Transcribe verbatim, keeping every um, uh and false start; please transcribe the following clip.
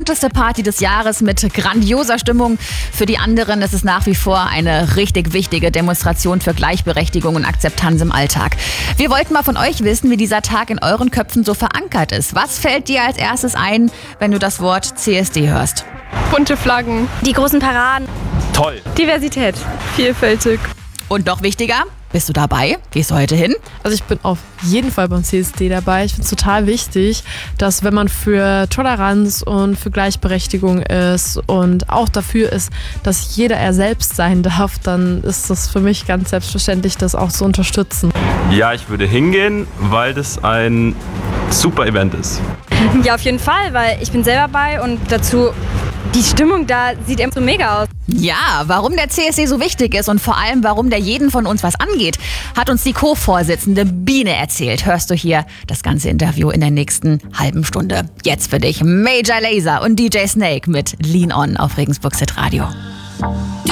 bunteste Party des Jahres mit grandioser Stimmung. Für die anderen ist es nach wie vor eine richtig wichtige Demonstration für Gleichberechtigung und Akzeptanz im Alltag. Wir wollten mal von euch wissen, wie dieser Tag in euren Köpfen so verankert ist. Was fällt dir als erstes ein, wenn du das Wort C S D hörst? Bunte Flaggen. Die großen Paraden. Toll. Diversität. Vielfältig. Und noch wichtiger, bist du dabei? Gehst du heute hin? Also ich bin auf jeden Fall beim C S D dabei. Ich finde es total wichtig, dass wenn man für Toleranz und für Gleichberechtigung ist und auch dafür ist, dass jeder er selbst sein darf, dann ist das für mich ganz selbstverständlich, das auch zu unterstützen. Ja, ich würde hingehen, weil das ein super Event ist. Ja, auf jeden Fall, weil ich bin selber bei und dazu, die Stimmung da sieht immer so mega aus. Ja, warum der C S D so wichtig ist und vor allem, warum der jeden von uns was angeht, hat uns die Co-Vorsitzende Biene erzählt. Hörst du hier das ganze Interview in der nächsten halben Stunde. Jetzt für dich Major Lazer und D J Snake mit Lean On auf Regensburg City Radio.